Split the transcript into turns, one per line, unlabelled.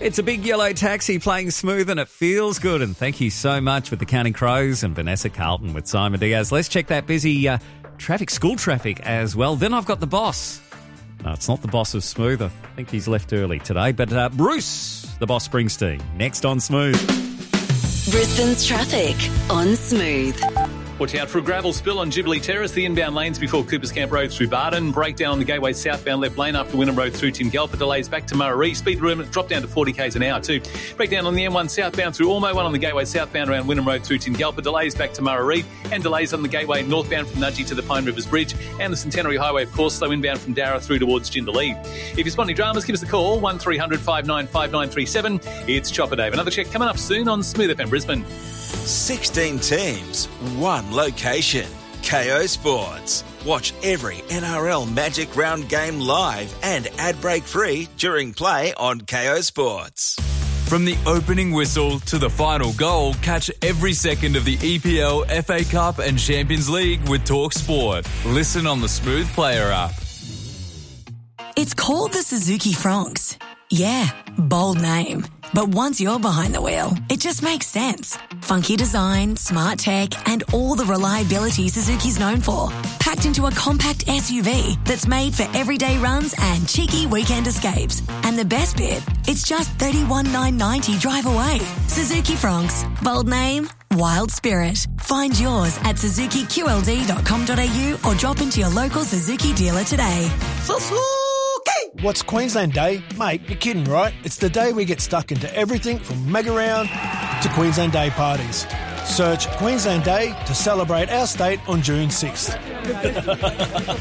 It's a big yellow taxi playing smooth and it feels good. And thank you so much with the Counting Crows and Vanessa Carlton with Simon Diaz. Let's check that busy school traffic as well. Then I've got the boss. No, it's not the boss of Smooth. I think he's left early today. But Bruce, the boss Springsteen, next on Smooth.
Brisbane's traffic on Smooth.
Watch out for a gravel spill on Jubilee Terrace, the inbound lanes before Coopers Camp Road through Barton. Breakdown on the Gateway southbound left lane after Wynnum Road through Tingalpa. Delays back to Murray. Speed limit drop down to 40 k's an hour too. Breakdown on the M1 southbound through Ormo. One on the Gateway southbound around Wynnum Road through Tingalpa. Delays back to Murray. And delays on the Gateway northbound from Nudgee to the Pine Rivers Bridge. And the Centenary Highway, of course, slow inbound from Darra through towards Jindalee. If you spot any dramas, give us a call, 1300 59 5937. It's Chopper Dave. Another check coming up soon on Smooth FM Brisbane.
16 teams, one location. KO Sports. Watch every NRL Magic Round game live and ad break free during play on KO Sports.
From the opening whistle to the final goal, catch every second of the EPL, FA Cup and Champions League with Talk Sport. Listen on the Smooth Player app.
It's called the Suzuki Fronx. Yeah, bold name. But once you're behind the wheel, it just makes sense. Funky design, smart tech, and all the reliability Suzuki's known for. Packed into a compact SUV that's made for everyday runs and cheeky weekend escapes. And the best bit, it's just $31,990 drive away. Suzuki Fronx. Bold name, wild spirit. Find yours at suzukiqld.com.au or drop into your local Suzuki dealer today.
What's Queensland Day? Mate, you're kidding, right? It's the day we get stuck into everything from Mega Round to Queensland Day parties. Search Queensland Day to celebrate our state on June 6th.